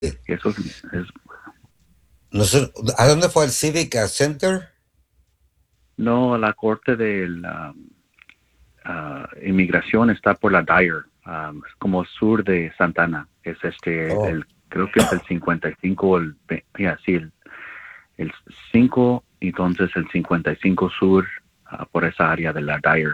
Eso es ¿A dónde fue el Civic Center? no, la corte de la inmigración está por la Dyer, como sur de Santana. Es Oh, creo que es el 55, sí, el 5, entonces el 55 sur, por esa área de la Dyer.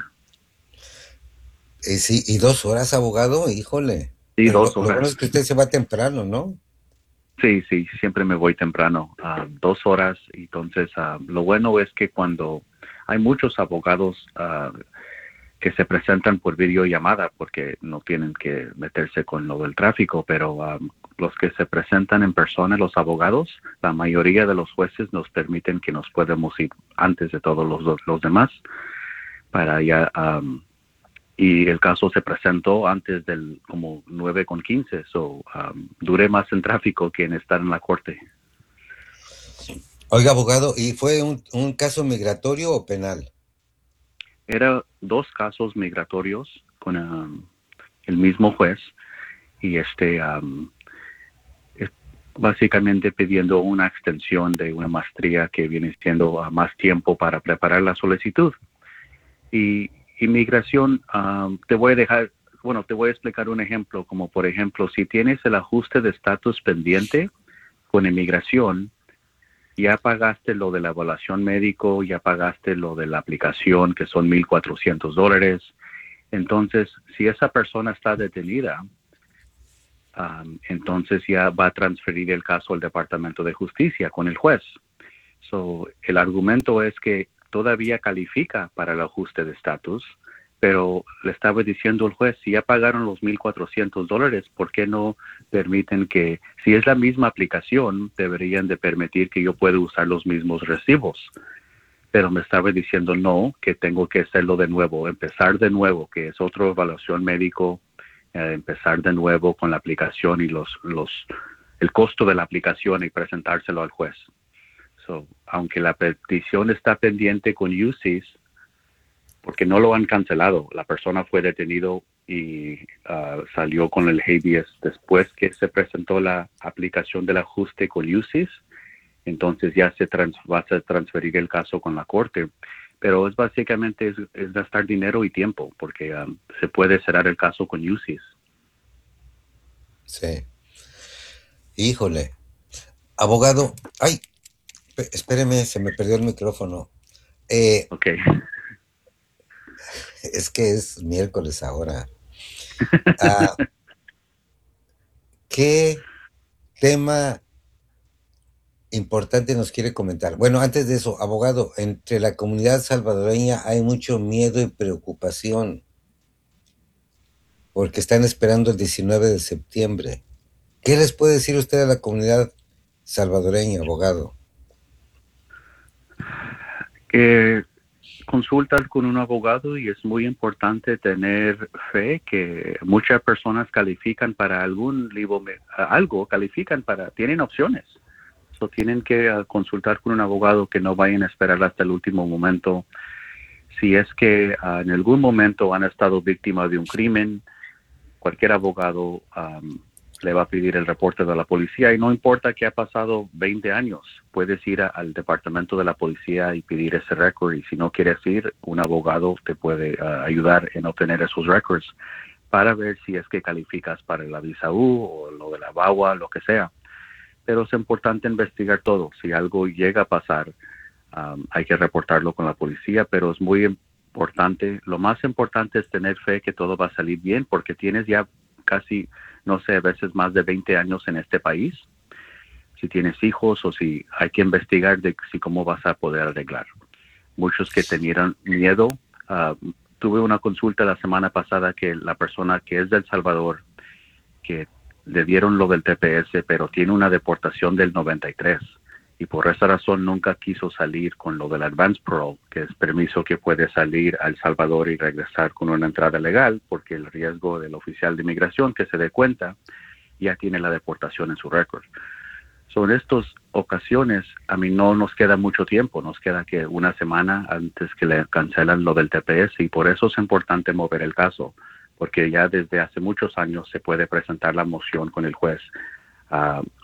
sí, y 2 horas, abogado, híjole. Sí, Pero lo, dos lo horas. bueno es que usted se va temprano, ¿no? Sí, sí, siempre me voy temprano, 2 horas. Entonces, lo bueno es que cuando hay muchos abogados que se presentan por videollamada porque no tienen que meterse con lo del tráfico, pero los que se presentan en persona, los abogados, la mayoría de los jueces nos permiten que nos podemos ir antes de todos los demás para ya, y el caso se presentó antes del como 9:15, duré más en tráfico que en estar en la corte. Oiga, abogado, ¿y fue un caso migratorio o penal? Era dos casos migratorios con el mismo juez y es básicamente pidiendo una extensión de una maestría que viene siendo más tiempo para preparar la solicitud. Y inmigración, te voy a explicar un ejemplo, como por ejemplo, si tienes el ajuste de estatus pendiente con inmigración, ya pagaste lo de la evaluación médico, ya pagaste lo de la aplicación, que son $1,400. Entonces, si esa persona está detenida, entonces ya va a transferir el caso al Departamento de Justicia con el juez. El argumento es que todavía califica para el ajuste de estatus, pero le estaba diciendo al juez, si ya pagaron los $1,400, ¿por qué no permiten que, si es la misma aplicación, deberían de permitir que yo pueda usar los mismos recibos? Pero me estaba diciendo no, que tengo que hacerlo de nuevo, empezar de nuevo, que es otra evaluación médico, empezar de nuevo con la aplicación y el costo de la aplicación y presentárselo al juez. Aunque la petición está pendiente con UCIS, porque no lo han cancelado, la persona fue detenido y salió con el habeas después que se presentó la aplicación del ajuste con UCIS, entonces ya va a transferir el caso con la corte. Pero es básicamente es gastar dinero y tiempo, porque se puede cerrar el caso con UCIS. Sí. Híjole. Abogado, ay, espéreme, se me perdió el micrófono. Eh, Ok. es que es miércoles ahora. Ah, ¿Qué tema importante nos quiere comentar? Bueno, antes de eso, abogado, entre la comunidad salvadoreña hay mucho miedo y preocupación porque están esperando el 19 de septiembre. ¿Qué les puede decir usted a la comunidad salvadoreña, abogado? Que consultas con un abogado y es muy importante tener fe que muchas personas califican para algo, califican tienen opciones. Tienen que consultar con un abogado, que no vayan a esperar hasta el último momento. Si es que en algún momento han estado víctimas de un crimen, cualquier abogado le va a pedir el reporte de la policía y no importa que ha pasado 20 años, puedes ir al departamento de la policía y pedir ese récord, y si no quieres ir, un abogado te puede ayudar en obtener esos récords para ver si es que calificas para la visa U o lo de la VAWA, lo que sea. Pero es importante investigar todo. Si algo llega a pasar, hay que reportarlo con la policía, pero es muy importante, lo más importante es tener fe que todo va a salir bien, porque tienes ya casi, no sé, a veces más de 20 años en este país. Si tienes hijos o si hay que investigar de si cómo vas a poder arreglar. Muchos que tenían miedo, tuve una consulta la semana pasada que la persona que es de El Salvador, que le dieron lo del TPS, pero tiene una deportación del 93 y por esa razón nunca quiso salir con lo del Advance Parole, que es permiso que puede salir a El Salvador y regresar con una entrada legal, porque el riesgo del oficial de inmigración que se dé cuenta ya tiene la deportación en su récord. En estas ocasiones, a mí no nos queda mucho tiempo, nos queda que una semana antes que le cancelan lo del TPS, y por eso es importante mover el caso, porque ya desde hace muchos años se puede presentar la moción con el juez